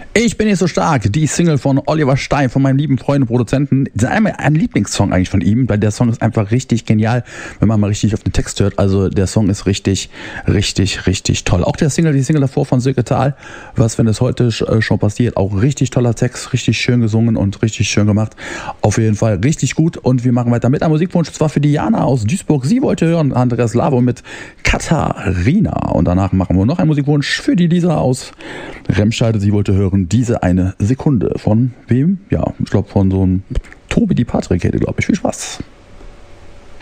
Ich bin nicht so stark. Die Single von Oliver Stein, von meinem lieben Freund und Produzenten. Das ist einmal ein Lieblingssong eigentlich von ihm, weil der Song ist einfach richtig genial, wenn man mal richtig auf den Text hört. Also der Song ist richtig toll. Auch die Single davor von Silke Tal, was, wenn es heute schon passiert, auch richtig toller Text, richtig schön gesungen und richtig schön gemacht. Auf jeden Fall richtig gut. Und wir machen weiter mit einem Musikwunsch. Zwar für Diana aus Duisburg. Sie wollte hören Andreas Lavo mit Katharina. Und danach machen wir noch einen Musikwunsch für die Lisa aus Remscheid. Sie wollte hören Diese eine Sekunde. Von wem? Ja, ich glaube von so einem Tobi die Patrick hätte, glaube ich. Viel Spaß.